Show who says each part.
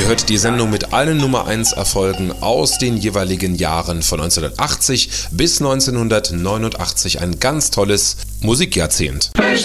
Speaker 1: hört die Sendung mit allen Nummer 1 Erfolgen aus den jeweiligen Jahren von 1980 bis 1989. Ein ganz tolles Musikjahrzehnt.